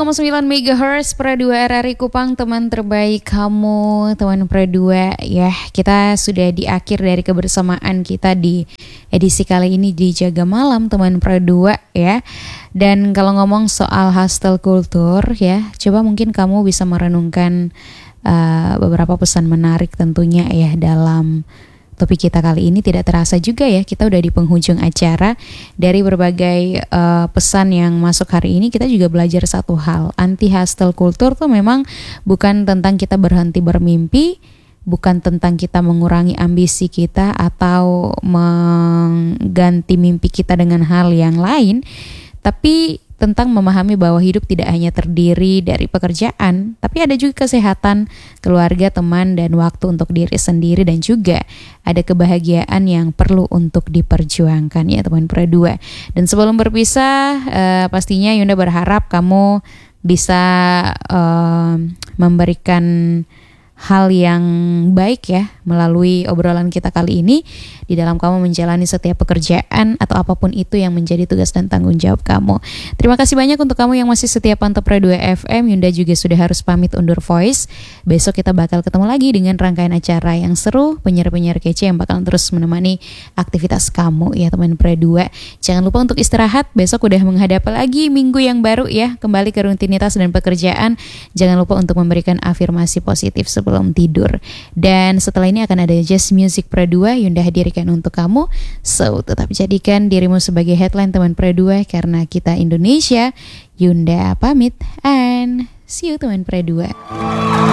101,9 MHz Pro 2 RRI Kupang, teman terbaik kamu, teman Pro 2 ya. Kita sudah di akhir dari kebersamaan kita di edisi kali ini di Jaga Malam teman Pro 2 ya. Dan kalau ngomong soal hustle culture ya, coba mungkin kamu bisa merenungkan beberapa pesan menarik tentunya ya dalam topik kita kali ini. Tidak terasa juga ya, kita udah di penghujung acara. Dari berbagai pesan yang masuk hari ini, kita juga belajar satu hal. Anti-hustle culture tuh memang bukan tentang kita berhenti bermimpi, bukan tentang kita mengurangi ambisi kita atau mengganti mimpi kita dengan hal yang lain, tapi tentang memahami bahwa hidup tidak hanya terdiri dari pekerjaan, tapi ada juga kesehatan, keluarga, teman, dan waktu untuk diri sendiri, dan juga ada kebahagiaan yang perlu untuk diperjuangkan ya teman Pro 2. Dan sebelum berpisah, pastinya Yunda berharap kamu bisa memberikan hal yang baik ya melalui obrolan kita kali ini di dalam kamu menjalani setiap pekerjaan atau apapun itu yang menjadi tugas dan tanggung jawab kamu. Terima kasih banyak untuk kamu yang masih setia pantau Pro 2 FM. Yunda juga sudah harus pamit undur voice. Besok kita bakal ketemu lagi dengan rangkaian acara yang seru, penyiar-penyiar kece yang bakal terus menemani aktivitas kamu ya teman Pro 2. Jangan lupa untuk istirahat, besok udah menghadapi lagi minggu yang baru ya, kembali ke rutinitas dan pekerjaan. Jangan lupa untuk memberikan afirmasi positif sebelum tidur. Dan setelah ini akan ada Just Music Pro 2 Yunda hadirkan untuk kamu. So tetap jadikan dirimu sebagai headline teman Pro 2 karena kita Indonesia. Yunda pamit and see you teman Pro 2.